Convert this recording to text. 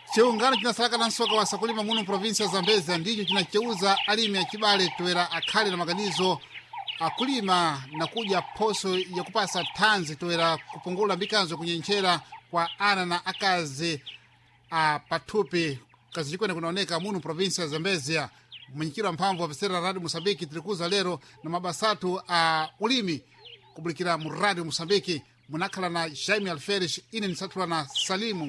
chiungano chinasalaka na msoka wa sakulima muno provinsi ya Zambezia ndicho chinacheuza alimi achibale toera akhale na maganizo akulima na kuja poso ya kupasa thanzi toera kupungula mikanzo kunyenchera kwa ana na akazi pathupi kazi chikwene kunaoneka muno provinsi ya Zambezia. Mwenyekiti wa mphamvu wa visera Radio Mosambiki tirikuza lero na mabasatu ulimi kubulikira mu Radio Mosambiki munakhala na Jaime Alferes ine nisatula na Salimu